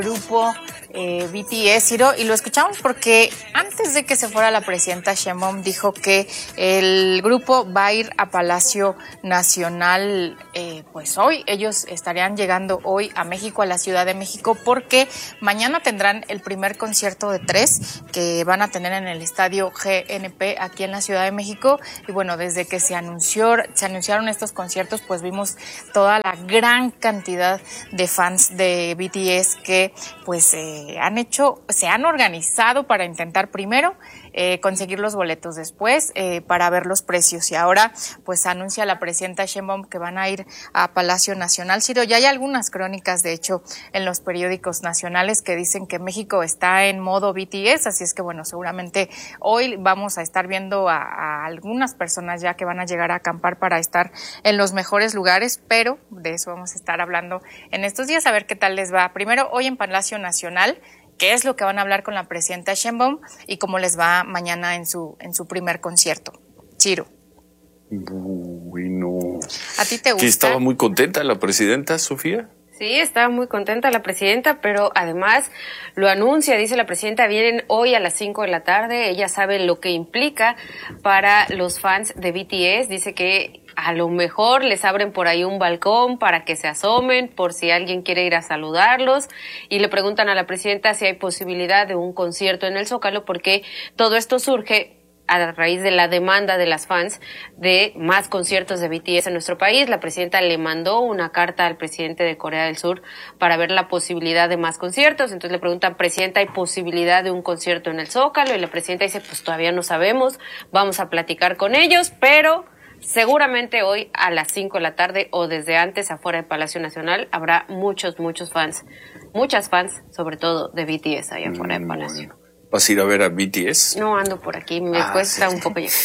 grupo BTS, Ciro, y lo escuchamos porque antes de que se fuera la presidenta Sheinbaum dijo que el grupo va a ir a Palacio Nacional pues hoy. Ellos estarían llegando hoy a México, a la Ciudad de México, porque mañana tendrán el primer concierto de 3 que van a tener en el estadio GNP aquí en la Ciudad de México. Y bueno, desde que se anunciaron estos conciertos, pues vimos toda la gran cantidad de fans de BTS que pues se han organizado para intentar primero conseguir los boletos, después para ver los precios, y ahora pues anuncia la presidenta Sheinbaum que van a ir a Palacio Nacional. Ciro, ya hay algunas crónicas de hecho en los periódicos nacionales que dicen que México está en modo BTS, así es que bueno, seguramente hoy vamos a estar viendo a algunas personas ya que van a llegar a acampar para estar en los mejores lugares, pero de eso vamos a estar hablando en estos días, a ver qué tal les va. Primero, hoy en Palacio Nacional, qué es lo que van a hablar con la presidenta Sheinbaum y cómo les va mañana en su primer concierto. Ciro. Bueno. ¿A ti te gusta? ¿Que estaba muy contenta la presidenta, Sofía? Sí, estaba muy contenta la presidenta, pero además lo anuncia, dice la presidenta, vienen hoy a las 5 de la tarde, ella sabe lo que implica para los fans de BTS, dice que a lo mejor les abren por ahí un balcón para que se asomen por si alguien quiere ir a saludarlos, y le preguntan a la presidenta si hay posibilidad de un concierto en el Zócalo, porque todo esto surge a raíz de la demanda de las fans de más conciertos de BTS en nuestro país. La presidenta le mandó una carta al presidente de Corea del Sur para ver la posibilidad de más conciertos. Entonces le preguntan, presidenta, ¿hay posibilidad de un concierto en el Zócalo? Y la presidenta dice, pues todavía no sabemos, vamos a platicar con ellos, pero seguramente hoy a las 5 de la tarde o desde antes afuera del Palacio Nacional habrá muchos fans, muchas fans, sobre todo de BTS allá afuera del Palacio. ¿Vas a ir a ver a BTS? No ando por aquí, me cuesta un poco llegar.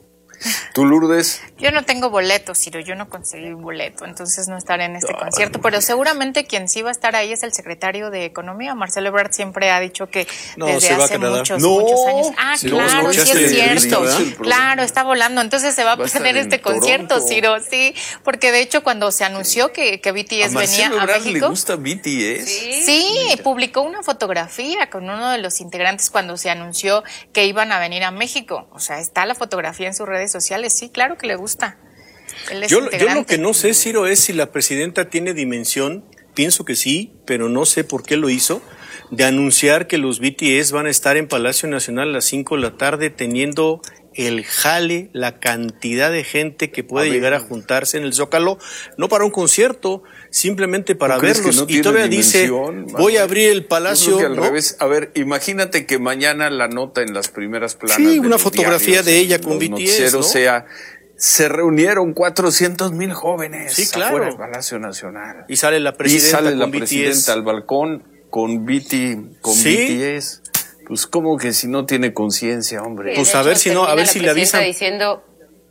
¿Tú, Lourdes? Yo no tengo boleto, Ciro, yo no conseguí un boleto, entonces no estaré en este concierto, pero seguramente quien sí va a estar ahí es el secretario de Economía. Marcelo Ebrard siempre ha dicho que desde hace muchos años. Ah, sí, claro, sí es cierto. Claro, está volando, entonces se va a tener este concierto, Ciro, sí, porque de hecho cuando se anunció que BTS venía a México. ¿Le gusta BTS? Sí, publicó una fotografía con uno de los integrantes cuando se anunció que iban a venir a México. O sea, está la fotografía en sus redes sociales, sí, claro que le gusta. Yo lo que no sé, Ciro, es si la presidenta tiene dimensión, pienso que sí, pero no sé por qué lo hizo, de anunciar que los BTS van a estar en Palacio Nacional a las 5 de la tarde teniendo el jale, la cantidad de gente que puede llegar a juntarse en el Zócalo, no para un concierto, simplemente para verlos. No, y todavía dice, voy a abrir el Palacio. Al revés. A ver, imagínate que mañana la nota en las primeras planas. Sí, una fotografía de ella con BTS, ¿no? Sea, se reunieron 400,000 jóvenes afuera del claro. Palacio Nacional. Y sale la presidenta al balcón con BTS. Pues como que si no tiene conciencia, hombre. Pues a ver si no, a ver si le avisan. Diciendo,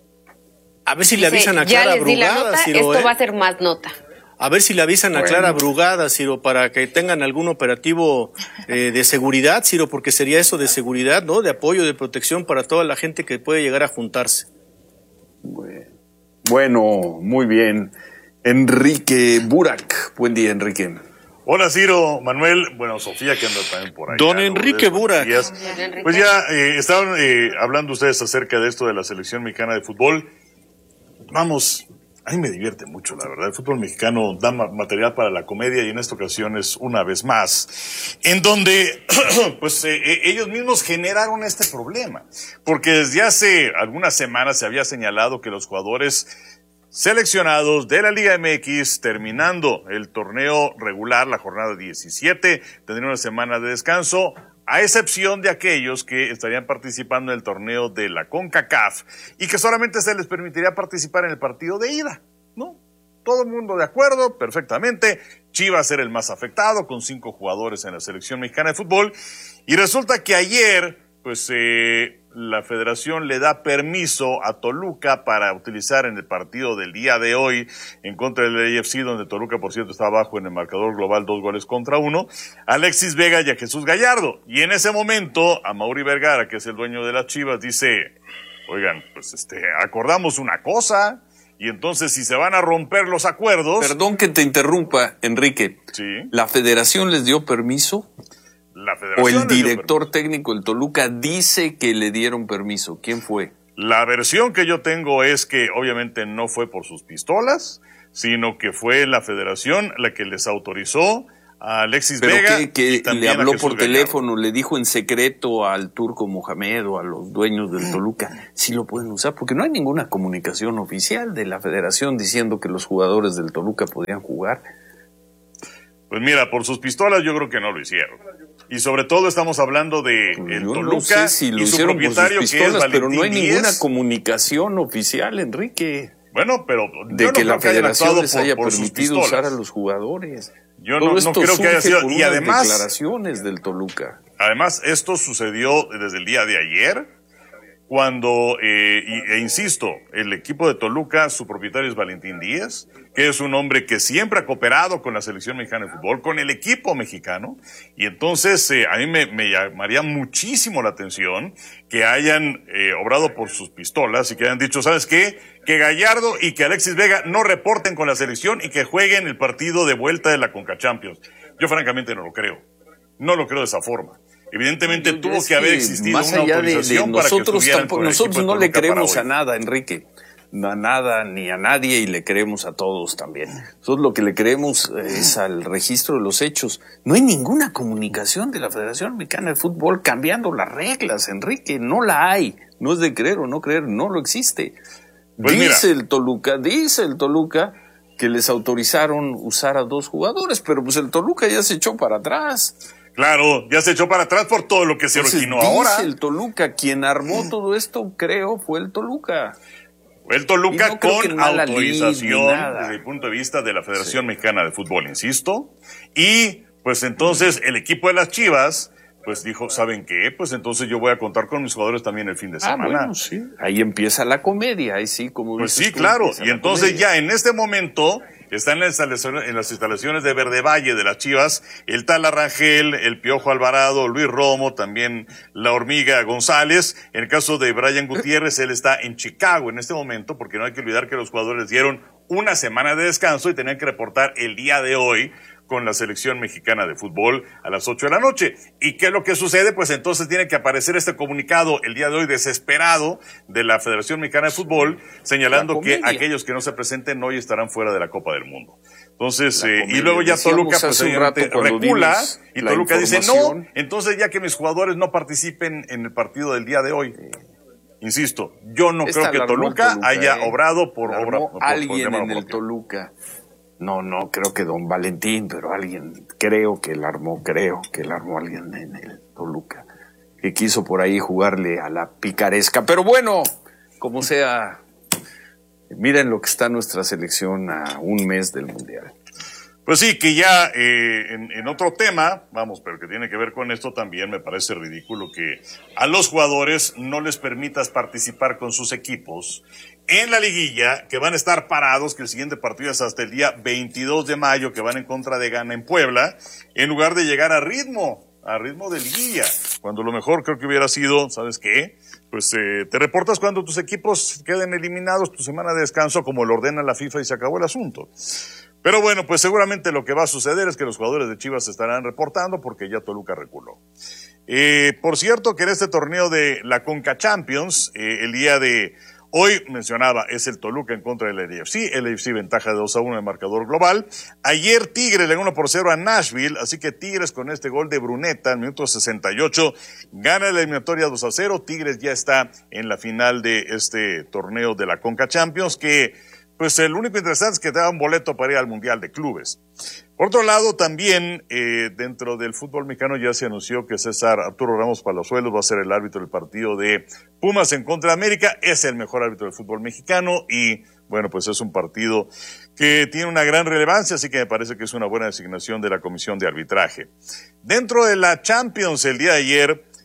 a ver si le avisan a Clara Brugada, Ciro, esto va a ser más nota. A ver si le avisan a Clara Brugada, Ciro, para que tengan algún operativo de seguridad, Ciro, porque sería eso de seguridad, ¿no? De apoyo, de protección para toda la gente que puede llegar a juntarse. Bueno, muy bien. Enrique Burak. Buen día, Enrique. Hola, Ciro, Manuel, bueno, Sofía, que anda también por ahí. Don Enrique Burak. Pues ya estaban hablando ustedes acerca de esto de la selección mexicana de fútbol. Vamos, a mí me divierte mucho, la verdad. El fútbol mexicano da material para la comedia, y en esta ocasión es una vez más, en donde pues ellos mismos generaron este problema. Porque desde hace algunas semanas se había señalado que los jugadores seleccionados de la Liga MX, terminando el torneo regular, la jornada 17, tendrían una semana de descanso, a excepción de aquellos que estarían participando en el torneo de la CONCACAF y que solamente se les permitiría participar en el partido de ida, ¿no? Todo el mundo de acuerdo, perfectamente. Chivas era el más afectado, con 5 jugadores en la selección mexicana de fútbol, y resulta que ayer, pues, la federación le da permiso a Toluca para utilizar en el partido del día de hoy en contra del AFC, donde Toluca, por cierto, está abajo en el marcador global 2-1, a Alexis Vega y a Jesús Gallardo. Y en ese momento, a Mauri Vergara, que es el dueño de las Chivas, dice, oigan, pues acordamos una cosa, Y entonces, si se van a romper los acuerdos... Perdón que te interrumpa, Enrique. Sí. ¿La federación les dio permiso? La federación ¿O el director técnico del Toluca dice que le dieron permiso? ¿Quién fue? La versión que yo tengo es que obviamente no fue por sus pistolas, sino que fue la federación la que les autorizó a Alexis Vega. ¿Pero que le habló por teléfono, le dijo en secreto al Turco Mohamed o a los dueños del Toluca si lo pueden usar? Porque no hay ninguna comunicación oficial de la federación diciendo que los jugadores del Toluca podían jugar. Pues mira, por sus pistolas yo creo que no lo hicieron. Y sobre todo estamos hablando de el Toluca, no sé si lo y su hicieron propietario, por sus pistolas, que es Valentín pero no hay Díez. ninguna comunicación oficial, Enrique. Bueno, pero de yo que no la creo federación les haya por sus permitido pistolas. usar a los jugadores. Yo no creo que haya sido. Y además, declaraciones del Toluca. Además, esto sucedió desde el día de ayer, cuando, insisto, el equipo de Toluca, su propietario es Valentín Díez, que es un hombre que siempre ha cooperado con la selección mexicana de fútbol, con el equipo mexicano, y entonces a mí me llamaría muchísimo la atención que hayan obrado por sus pistolas y que hayan dicho, ¿sabes qué? Que Gallardo y que Alexis Vega no reporten con la selección y que jueguen el partido de vuelta de la Conca Champions. Yo francamente no lo creo. No lo creo de esa forma. Evidentemente tuvo que haber existido una autorización para que estuvieran con el equipo de nosotros no le Toluca creemos para a nada, Enrique. A nada ni a nadie, y le creemos a todos también. Nosotros lo que le creemos es al registro de los hechos. No hay ninguna comunicación de la Federación Mexicana de Fútbol cambiando las reglas, Enrique. No la hay. No es de creer o no creer, no lo existe. Pues dice el Toluca que les autorizaron usar a 2 jugadores, pero pues el Toluca ya se echó para atrás. Claro, ya se echó para atrás por todo lo que se originó ahora. Dice el Toluca, quien armó todo esto, creo, fue el Toluca. El Toluca no con autorización desde el punto de vista de la Federación Mexicana de Fútbol, insisto. Y pues entonces el equipo de las Chivas pues dijo, ¿saben qué? Pues entonces yo voy a contar con mis jugadores también el fin de semana. Bueno, sí. Ahí empieza la comedia, ahí sí, como pues dices sí, tú, claro. Y entonces comedia. ya en este momento están en las instalaciones de Verde Valle de las Chivas, el Tala Rangel, el Piojo Alvarado, Luis Romo, también la Hormiga González. En el caso de Brian Gutiérrez, él está en Chicago en este momento, porque no hay que olvidar que los jugadores dieron una semana de descanso y tenían que reportar el día de hoy con la selección mexicana de fútbol a las 8 de la noche. ¿Y qué es lo que sucede? Pues entonces tiene que aparecer este comunicado el día de hoy desesperado de la Federación Mexicana de Fútbol, señalando que aquellos que no se presenten hoy estarán fuera de la Copa del Mundo. Entonces, y luego ya Toluca pues recula y Toluca dice no, entonces ya que mis jugadores no participen en el partido del día de hoy. Insisto, yo no creo que Toluca haya obrado por obra. Alguien en el Toluca. No, creo que don Valentín, pero alguien, creo que él armó alguien en el Toluca, que quiso por ahí jugarle a la picaresca. Pero bueno, como sea, miren lo que está nuestra selección a un mes del Mundial. Pues sí, que ya en otro tema, pero que tiene que ver con esto también, me parece ridículo que a los jugadores no les permitas participar con sus equipos en la liguilla, que van a estar parados, que el siguiente partido es hasta el día 22 de mayo, que van en contra de Ghana en Puebla, en lugar de llegar a ritmo de liguilla, cuando lo mejor creo que hubiera sido, ¿sabes qué? Pues te reportas cuando tus equipos queden eliminados, tu semana de descanso, como lo ordena la FIFA y se acabó el asunto. Pero bueno, pues seguramente lo que va a suceder es que los jugadores de Chivas se estarán reportando porque ya Toluca reculó. Por cierto, que en este torneo de la Conca Champions, el día de hoy mencionaba, es el Toluca en contra del LAFC. El LAFC ventaja de 2-1 en el marcador global. Ayer Tigres le ganó 1-0 a Nashville, así que Tigres con este gol de Bruneta en minuto 68 gana la eliminatoria 2-0. Tigres ya está en la final de este torneo de la Conca Champions, que pues el único interesante es que te da un boleto para ir al Mundial de Clubes. Por otro lado, también dentro del fútbol mexicano ya se anunció que César Arturo Ramos Palazuelos va a ser el árbitro del partido de Pumas en contra de América. Es el mejor árbitro del fútbol mexicano y, bueno, pues es un partido que tiene una gran relevancia, así que me parece que es una buena designación de la Comisión de Arbitraje. Dentro de la Champions, el día de ayer,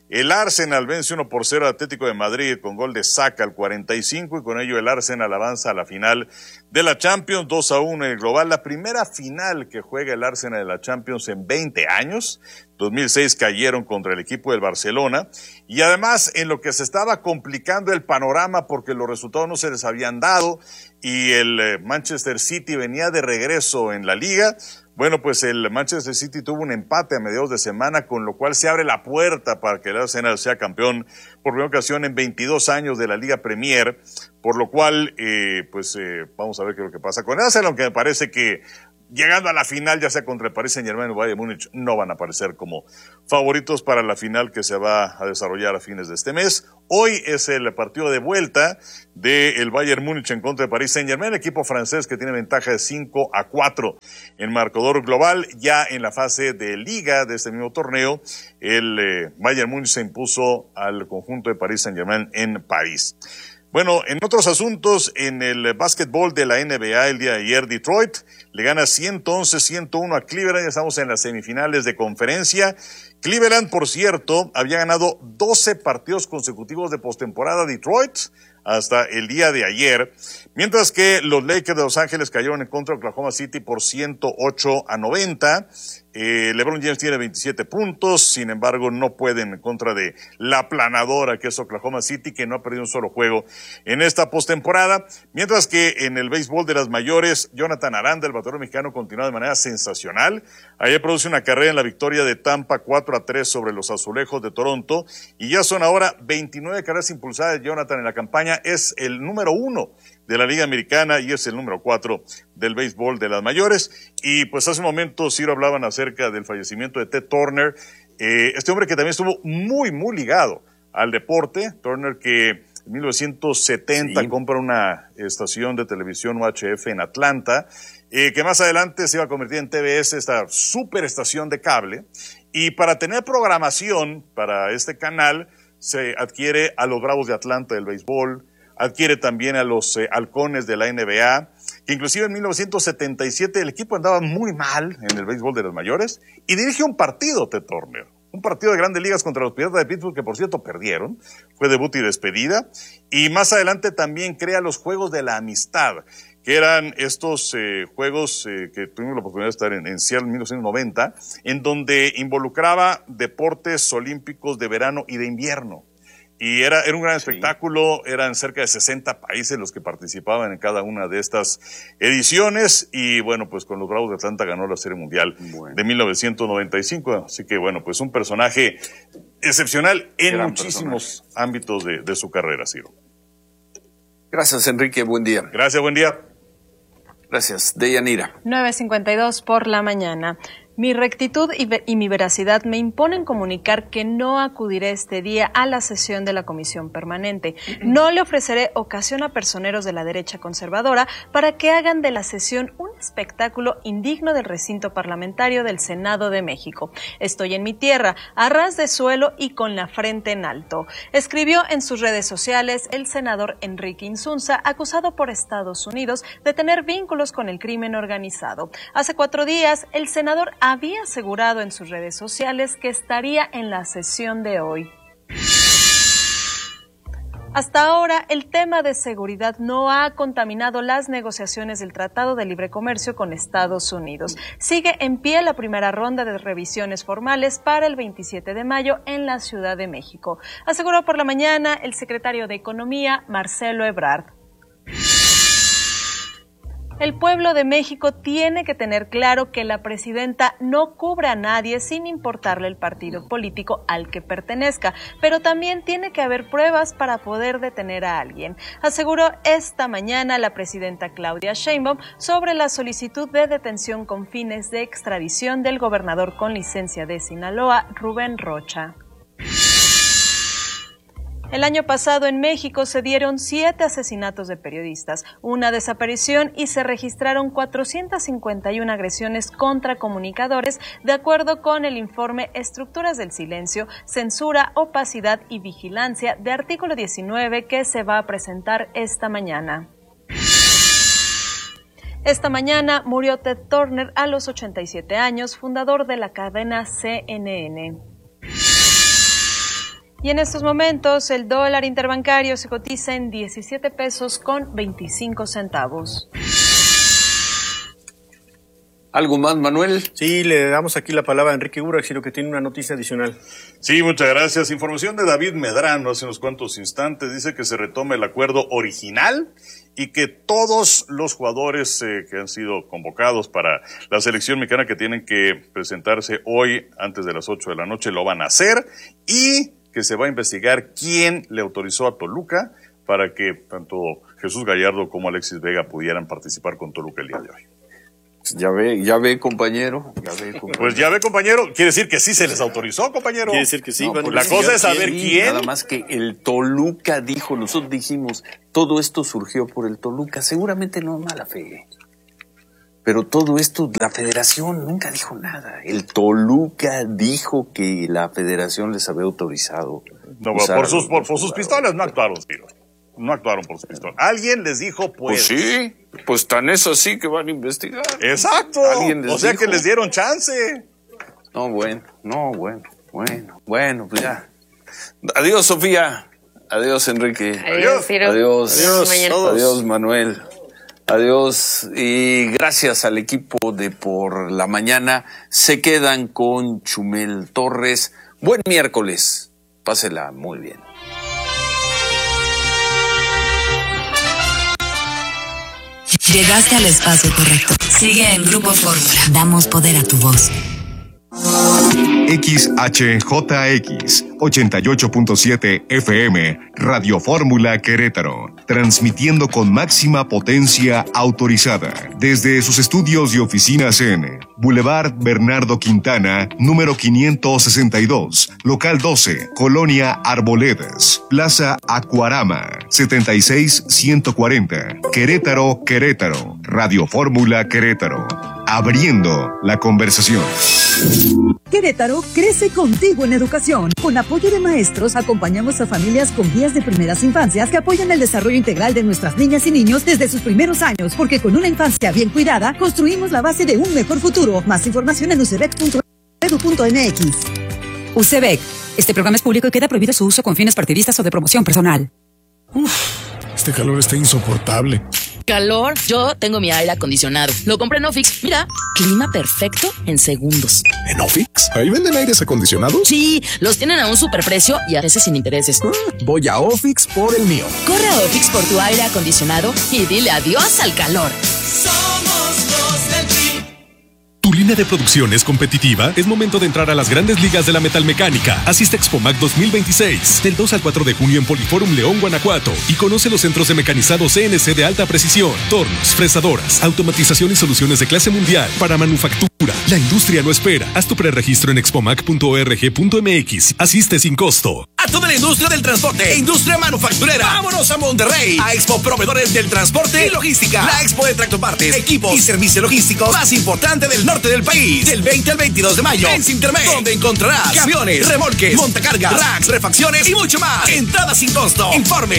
El Arsenal vence 1-0 al Atlético de Madrid con gol de Saka al 45 y con ello el Arsenal avanza a la final de la Champions 2-1 en el global. La primera final que juega el Arsenal de la Champions en 20 años. 2006 cayeron contra el equipo del Barcelona y además en lo que se estaba complicando el panorama porque los resultados no se les habían dado y el Manchester City venía de regreso en la liga. Bueno, pues el Manchester City tuvo un empate a mediados de semana, con lo cual se abre la puerta para que el Arsenal sea campeón por primera ocasión en 22 años de la Liga Premier, por lo cual, vamos a ver qué es lo que pasa con el Arsenal, aunque me parece que llegando a la final, ya sea contra el Paris Saint-Germain o Bayern Múnich, no van a aparecer como favoritos para la final que se va a desarrollar a fines de este mes. Hoy es el partido de vuelta del Bayern Múnich en contra de Paris Saint-Germain, el equipo francés que tiene ventaja de 5-4 en marcador global. Ya en la fase de liga de este mismo torneo, el Bayern Múnich se impuso al conjunto de Paris Saint-Germain en París. Bueno, en otros asuntos, en el básquetbol de la NBA el día de ayer, Detroit le gana 111-101 a Cleveland. Ya estamos en las semifinales de conferencia. Cleveland, por cierto, había ganado 12 partidos consecutivos de postemporada Detroit hasta el día de ayer, mientras que los Lakers de Los Ángeles cayeron en contra de Oklahoma City por 108-90. LeBron James tiene 27 puntos, sin embargo no pueden en contra de la aplanadora que es Oklahoma City, que no ha perdido un solo juego en esta postemporada, mientras que en el béisbol de las mayores, Jonathan Aranda, el bateador mexicano, continúa de manera sensacional. Ayer produce una carrera en la victoria de Tampa 4-3 sobre los Azulejos de Toronto, y ya son ahora 29 carreras impulsadas de Jonathan en la campaña. Es el número 1 de la Liga Americana y es el número 4 del béisbol de las mayores. Y pues hace un momento, Ciro, hablaban acerca del fallecimiento de Ted Turner, este hombre que también estuvo muy ligado al deporte. Turner, que en 1970 compra una estación de televisión UHF en Atlanta, que más adelante se iba a convertir en TBS, esta superestación de cable, y para tener programación para este canal se adquiere a los Bravos de Atlanta del béisbol, adquiere también a los Halcones de la NBA, que inclusive en 1977 el equipo andaba muy mal en el béisbol de las mayores, y dirige un partido, Ted Turner, un partido de Grandes Ligas contra los Piratas de Pittsburgh, que por cierto perdieron, fue debut y despedida, y más adelante también crea los Juegos de la Amistad, que eran estos juegos que tuvimos la oportunidad de estar en Seattle en 1990, en donde involucraba deportes olímpicos de verano y de invierno. Y era un gran espectáculo, eran cerca de 60 países los que participaban en cada una de estas ediciones, y bueno, pues con los Bravos de Atlanta ganó la Serie Mundial de 1995, así que bueno, pues un personaje excepcional en muchísimos ámbitos de su carrera, Ciro. Gracias, Enrique, buen día. Gracias, buen día. Gracias. Deyanira. 9:52 por la mañana. Mi rectitud y mi veracidad me imponen comunicar que no acudiré este día a la sesión de la Comisión Permanente. No le ofreceré ocasión a personeros de la derecha conservadora para que hagan de la sesión un espectáculo indigno del recinto parlamentario del Senado de México. Estoy en mi tierra, a ras de suelo y con la frente en alto. Escribió en sus redes sociales el senador Enrique Insunza, acusado por Estados Unidos de tener vínculos con el crimen organizado. Hace 4 días, el senador había asegurado en sus redes sociales que estaría en la sesión de hoy. Hasta ahora, el tema de seguridad no ha contaminado las negociaciones del Tratado de Libre Comercio con Estados Unidos. Sigue en pie la primera ronda de revisiones formales para el 27 de mayo en la Ciudad de México, aseguró por la mañana el secretario de Economía, Marcelo Ebrard. El pueblo de México tiene que tener claro que la presidenta no cubre a nadie sin importarle el partido político al que pertenezca, pero también tiene que haber pruebas para poder detener a alguien, aseguró esta mañana la presidenta Claudia Sheinbaum sobre la solicitud de detención con fines de extradición del gobernador con licencia de Sinaloa, Rubén Rocha. El año pasado en México se dieron 7 asesinatos de periodistas, una desaparición y se registraron 451 agresiones contra comunicadores, de acuerdo con el informe Estructuras del Silencio, Censura, Opacidad y Vigilancia de Artículo 19 que se va a presentar esta mañana. Esta mañana murió Ted Turner a los 87 años, fundador de la cadena CNN. Y en estos momentos el dólar interbancario se cotiza en 17 pesos con 25 centavos. ¿Algo más, Manuel? Sí, le damos aquí la palabra a Enrique Urach, sino que tiene una noticia adicional. Sí, muchas gracias. Información de David Medrano hace unos cuantos instantes. Dice que se retome el acuerdo original y que todos los jugadores que han sido convocados para la selección mexicana, que tienen que presentarse hoy antes de las 8 de la noche, lo van a hacer, y que se va a investigar quién le autorizó a Toluca para que tanto Jesús Gallardo como Alexis Vega pudieran participar con Toluca el día de hoy. Ya ve, compañero. Pues ya ve, compañero. Quiere decir que sí se les autorizó, compañero. Quiere decir que sí. No, bueno, la cosa es saber quién. Nada más que el Toluca dijo, nosotros dijimos, todo esto surgió por el Toluca. Seguramente no mala fe. Pero todo esto, la federación nunca dijo nada. El Toluca dijo que la federación les había autorizado. No, por sus pistolas no actuaron, Ciro. No actuaron por sus pistolas. Alguien les dijo, pues sí, pues tan es así que van a investigar. Exacto. O sea, que les dieron chance. Bueno, pues ya. Adiós, Sofía. Adiós, Enrique. Adiós, Ciro. Adiós, Manuel. Adiós y gracias al equipo de Por la Mañana. Se quedan con Chumel Torres. Buen miércoles. Pásela muy bien. Llegaste al espacio correcto. Sigue en Grupo Fórmula. Damos poder a tu voz. XHJX 88.7 FM Radio Fórmula Querétaro, transmitiendo con máxima potencia autorizada desde sus estudios y oficinas en Boulevard Bernardo Quintana, número 562, local 12, Colonia Arboledas, Plaza Acuarama, 76140, Querétaro, Radio Fórmula Querétaro, abriendo la conversación. Querétaro crece contigo en educación. Con apoyo de maestros, acompañamos a familias con guías de primeras infancias que apoyan el desarrollo integral de nuestras niñas y niños desde sus primeros años, porque con una infancia bien cuidada, construimos la base de un mejor futuro. Más información en ucebec.edu.mx. UCEBEC. Este programa es público y queda prohibido su uso con fines partidistas o de promoción personal. Este calor está insoportable. ¿Calor? Yo tengo mi aire acondicionado. Lo compré en Ofix. Mira, clima perfecto en segundos. ¿En Ofix? ¿Ahí venden aires acondicionados? Sí, los tienen a un superprecio y a veces sin intereses. Voy a Ofix por el mío. Corre a Ofix por tu aire acondicionado y dile adiós al calor. Somos los del PRI. ¿Tu línea de producción es competitiva? Es momento de entrar a las grandes ligas de la metalmecánica. Asiste a Expomac 2026, del 2 al 4 de junio en Poliforum León, Guanajuato, y conoce los centros de mecanizado CNC de alta precisión, tornos, fresadoras, automatización y soluciones de clase mundial para manufactura. La industria no espera. Haz tu preregistro en expomac.org.mx. Asiste sin costo. A toda la industria del transporte e industria manufacturera. Vámonos a Monterrey, a Expo Proveedores del Transporte y Logística. La expo de tractopartes, equipos y servicios logísticos más importante del norte del país. Del 20 al 22 de mayo en Sintermed, donde encontrarás camiones, remolques, montacargas, racks, refacciones y mucho más. Entrada sin costo. Informes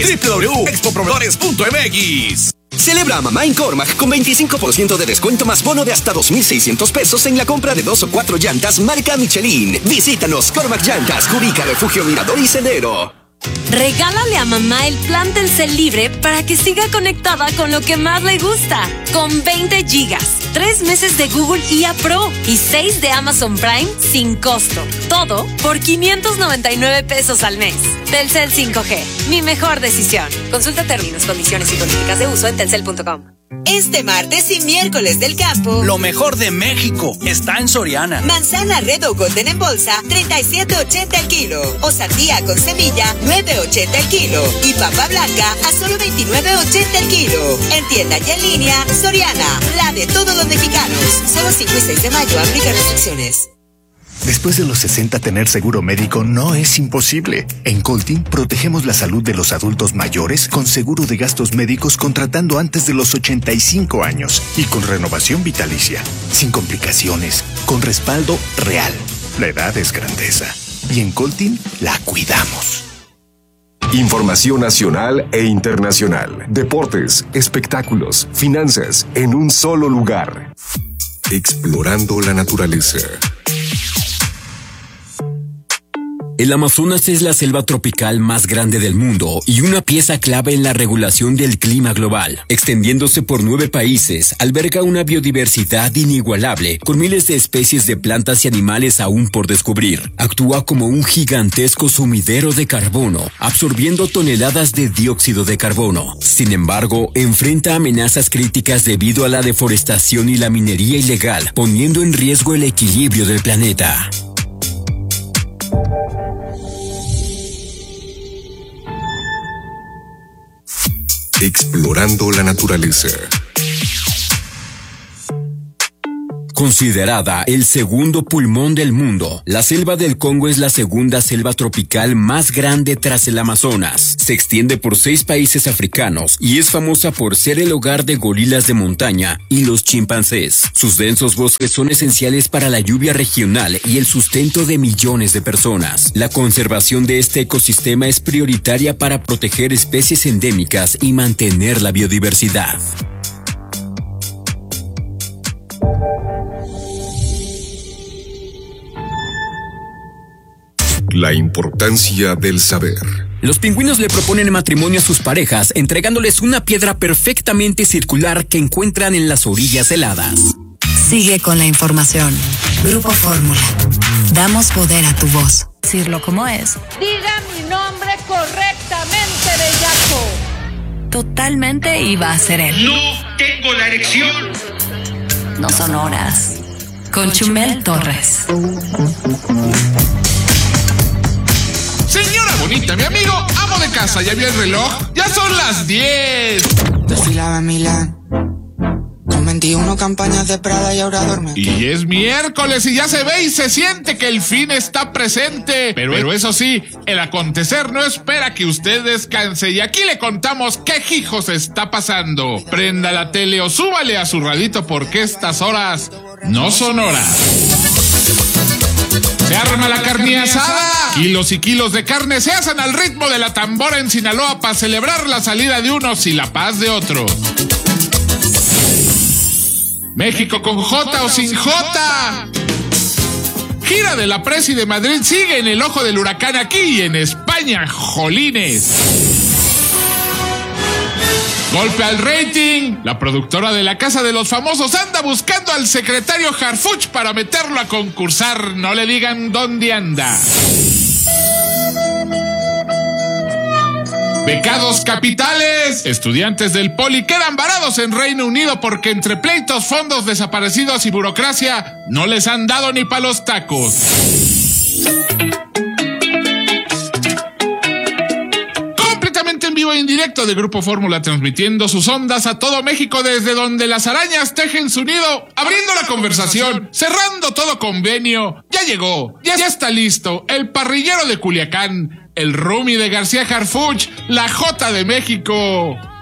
www.expoproveedores.mx. Celebra a mamá en Cormac con 25% de descuento más bono de hasta 2,600 pesos en la compra de 2 o 4 llantas marca Michelin. Visítanos, Cormac Llantas, ubica Refugio Mirador y Sendero. Regálale a mamá el plan Telcel Libre para que siga conectada con lo que más le gusta. Con 20 gigas, 3 meses de Google IA Pro y 6 de Amazon Prime sin costo. Todo por 599 pesos al mes. Telcel 5G, mi mejor decisión. Consulta términos, condiciones y políticas de uso en telcel.com. Este martes y miércoles del campo, lo mejor de México está en Soriana. Manzana Red o Golden en bolsa, 37.80 el kilo. O sandía con semilla, 9.80 el kilo. Y papa blanca a solo 29.80 el kilo. En tienda y en línea, Soriana, la de todos los mexicanos. Solo 5 y 6 de mayo, aplica restricciones. Después de los 60, tener seguro médico no es imposible. En Coltin protegemos la salud de los adultos mayores con seguro de gastos médicos contratando antes de los 85 años y con renovación vitalicia, sin complicaciones, con respaldo real. La edad es grandeza y en Coltin la cuidamos. Información nacional e internacional, deportes, espectáculos, finanzas, en un solo lugar. Explorando la naturaleza. El Amazonas es la selva tropical más grande del mundo y una pieza clave en la regulación del clima global. Extendiéndose por 9 países, alberga una biodiversidad inigualable, con miles de especies de plantas y animales aún por descubrir. Actúa como un gigantesco sumidero de carbono, absorbiendo toneladas de dióxido de carbono. Sin embargo, enfrenta amenazas críticas debido a la deforestación y la minería ilegal, poniendo en riesgo el equilibrio del planeta. Explorando la naturaleza. Considerada el segundo pulmón del mundo, la selva del Congo es la segunda selva tropical más grande tras el Amazonas. Se extiende por 6 países africanos y es famosa por ser el hogar de gorilas de montaña y los chimpancés. Sus densos bosques son esenciales para la lluvia regional y el sustento de millones de personas. La conservación de este ecosistema es prioritaria para proteger especies endémicas y mantener la biodiversidad. La importancia del saber. Los pingüinos le proponen matrimonio a sus parejas, entregándoles una piedra perfectamente circular que encuentran en las orillas heladas. Sigue con la información. Grupo Fórmula. Damos poder a tu voz. Decirlo como es. Diga mi nombre correctamente, bellaco. Totalmente iba a ser él. No tengo la erección. No son horas. Con Chumel Torres. Señora bonita, mi amigo, amo de casa, ¿ya vio el reloj? ¡Ya son las 10! Desfilaba en Milán, con 21 campañas de Prada y ahora duerme. Y es miércoles y ya se ve y se siente que el fin está presente. Pero eso sí, el acontecer no espera que usted descanse. Y aquí le contamos qué hijos está pasando. Prenda la tele o súbale a su radito porque estas horas no son horas. Se arma la carne asada. Kilos y kilos de carne se asan al ritmo de la tambora en Sinaloa para celebrar la salida de unos y la paz de otros. México con J o sin J. Gira de la Presi de Madrid sigue en el ojo del huracán aquí y en España, jolines. Golpe al rating. La productora de La Casa de los Famosos anda buscando al secretario Harfuch para meterlo a concursar. No le digan dónde anda. Becados capitales. Estudiantes del Poli quedan varados en Reino Unido porque entre pleitos, fondos desaparecidos y burocracia no les han dado ni pa' los tacos. En vivo e indirecto de Grupo Fórmula, transmitiendo sus ondas a todo México desde donde las arañas tejen su nido, abriendo la conversación, cerrando todo convenio. Ya llegó, ya está listo, el parrillero de Culiacán, el roomie de García Harfuch, la Jota de México.